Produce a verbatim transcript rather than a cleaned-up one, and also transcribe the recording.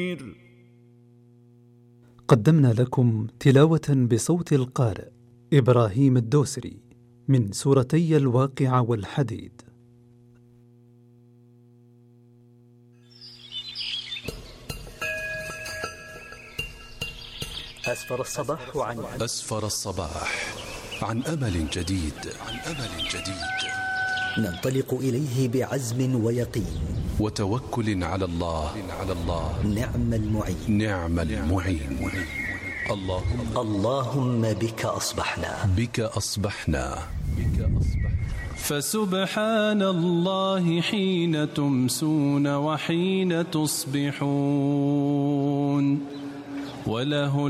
قدمنا لكم تلاوة بصوت القارئ إبراهيم الدوسري من سورتي الواقعة والحديد. أسفر الصباح عن أسفر الصباح عن أمل جديد، عن أمل جديد ننطلق إليه بعزم ويقين وتوكل على الله، على الله نعم المعين، نعم المعين. اللهم اللهم بك أصبحنا، بك أصبحنا، بك أصبحنا. فسبحان الله حين تمسون وحين تصبحون، وله